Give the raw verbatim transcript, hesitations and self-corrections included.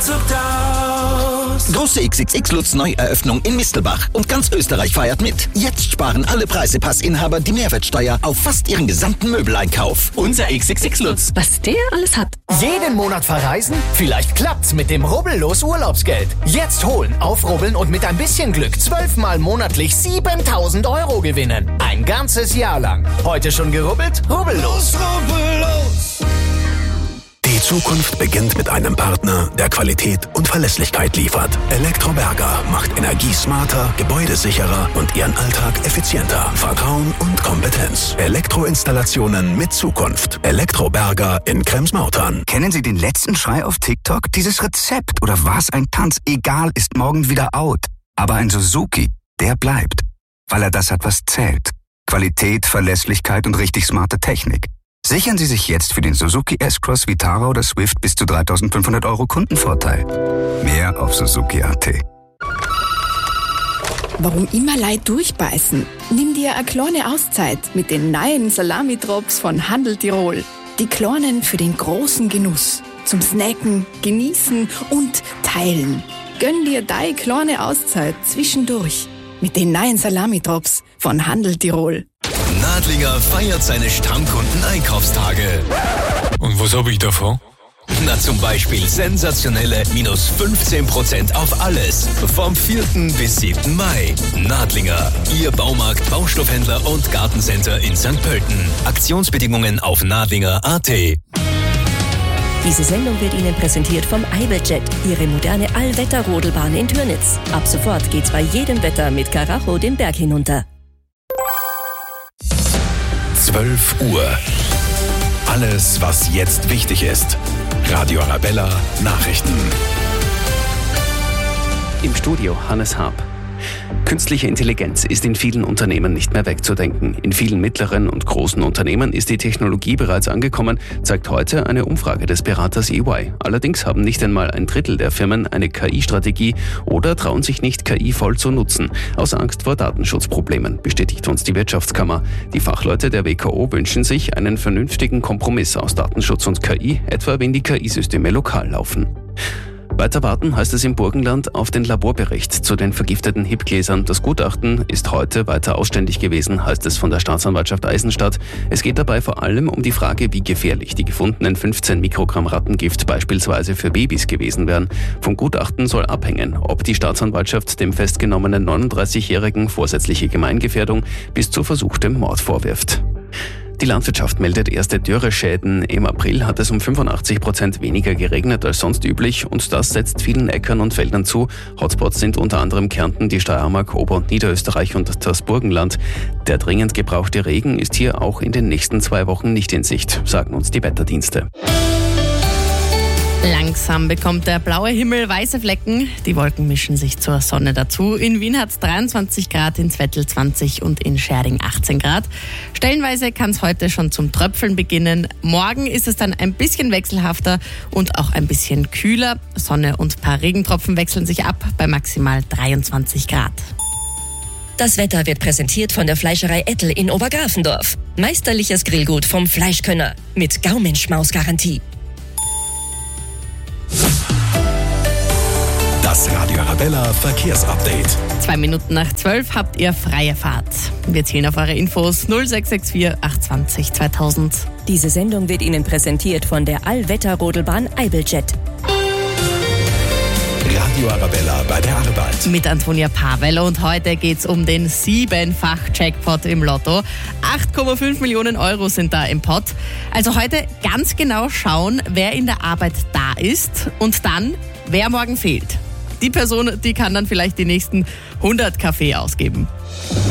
bevorzugt aus. Große X X X-Lutz-Neueröffnung in Mistelbach und ganz Österreich feiert mit. Jetzt sparen alle Preisepassinhaber die Mehrwertsteuer auf fast ihren gesamten Möbeleinkauf. Unser X X X-Lutz. Was der alles hat. Jeden Monat verreisen? Vielleicht klappt's mit dem Rubbellos Urlaubsgeld. Jetzt holen, aufrubbeln und mit ein bisschen Glück zwölfmal monatlich siebentausend Euro gewinnen. Ein ganzes Jahr lang. Heute schon gerubbelt? Rubbellos. Rubbellos. Die Zukunft beginnt mit einem Partner, der Qualität und Verlässlichkeit liefert. Elektroberger macht Energie smarter, gebäudesicherer und Ihren Alltag effizienter. Vertrauen und Kompetenz. Elektroinstallationen mit Zukunft. Elektroberger in Krems-Mautern. Kennen Sie den letzten Schrei auf TikTok? Dieses Rezept oder was ein Tanz, egal, ist morgen wieder out. Aber ein Suzuki, der bleibt. Weil er das hat, was zählt. Qualität, Verlässlichkeit und richtig smarte Technik. Sichern Sie sich jetzt für den Suzuki S-Cross, Vitara oder Swift bis zu dreitausendfünfhundert Euro Kundenvorteil. Mehr auf Suzuki Punkt at. Warum immer Leid durchbeißen? Nimm dir eine kleine Auszeit mit den neuen Salami-Drops von Handel Tirol. Die kleinen für den großen Genuss. Zum Snacken, Genießen und Teilen. Gönn dir deine kleine Auszeit zwischendurch mit den neuen Salami-Drops von Handel Tirol. Nadlinger feiert seine Stammkunden-Einkaufstage. Und was habe ich davon? Na, zum Beispiel sensationelle minus fünfzehn Prozent auf alles. Vom vierten bis siebten Mai. Nadlinger, Ihr Baumarkt, Baustoffhändler und Gartencenter in Sankt Pölten. Aktionsbedingungen auf nadlinger Punkt at. Diese Sendung wird Ihnen präsentiert vom Eibejet, Ihre moderne Allwetter-Rodelbahn in Türnitz. Ab sofort geht's bei jedem Wetter mit Karacho den Berg hinunter. zwölf Uhr. Alles, was jetzt wichtig ist. Radio Arabella Nachrichten. Im Studio Hannes Haab. Künstliche Intelligenz ist in vielen Unternehmen nicht mehr wegzudenken. In vielen mittleren und großen Unternehmen ist die Technologie bereits angekommen, zeigt heute eine Umfrage des Beraters E Y. Allerdings haben nicht einmal ein Drittel der Firmen eine K I-Strategie oder trauen sich nicht, K I voll zu nutzen. Aus Angst vor Datenschutzproblemen, bestätigt uns die Wirtschaftskammer. Die Fachleute der W K O wünschen sich einen vernünftigen Kompromiss aus Datenschutz und K I, etwa wenn die K I-Systeme lokal laufen. Weiter warten heißt es im Burgenland auf den Laborbericht zu den vergifteten Hip-Gläsern. Das Gutachten ist heute weiter ausständig gewesen, heißt es von der Staatsanwaltschaft Eisenstadt. Es geht dabei vor allem um die Frage, wie gefährlich die gefundenen fünfzehn Mikrogramm Rattengift beispielsweise für Babys gewesen wären. Vom Gutachten soll abhängen, ob die Staatsanwaltschaft dem festgenommenen neununddreißigjährigen vorsätzliche Gemeingefährdung bis zu versuchtem Mord vorwirft. Die Landwirtschaft meldet erste Dürreschäden. Im April hat es um fünfundachtzig Prozent weniger geregnet als sonst üblich und das setzt vielen Äckern und Feldern zu. Hotspots sind unter anderem Kärnten, die Steiermark, Ober- und Niederösterreich und das Burgenland. Der dringend gebrauchte Regen ist hier auch in den nächsten zwei Wochen nicht in Sicht, sagen uns die Wetterdienste. Langsam bekommt der blaue Himmel weiße Flecken. Die Wolken mischen sich zur Sonne dazu. In Wien hat es dreiundzwanzig Grad, in Zwettl zwanzig und in Schärding achtzehn Grad. Stellenweise kann es heute schon zum Tröpfeln beginnen. Morgen ist es dann ein bisschen wechselhafter und auch ein bisschen kühler. Sonne und ein paar Regentropfen wechseln sich ab bei maximal dreiundzwanzig Grad. Das Wetter wird präsentiert von der Fleischerei Ettel in Obergrafendorf. Meisterliches Grillgut vom Fleischkönner mit Gaumenschmaus-Garantie. Das Radio Arabella Verkehrsupdate. Zwei Minuten nach zwölf habt ihr freie Fahrt. Wir zählen auf eure Infos null sechs sechs vier acht zwei null zweitausend. Diese Sendung wird Ihnen präsentiert von der Allwetter-Rodelbahn Eibejet. Radio Arabella bei der Arbeit. Mit Antonia Pavel und heute geht's um den Siebenfach-Jackpot im Lotto. acht Komma fünf Millionen Euro sind da im Pot. Also heute ganz genau schauen, wer in der Arbeit da ist und dann, wer morgen fehlt. Die Person, die kann dann vielleicht die nächsten hundert Kaffee ausgeben.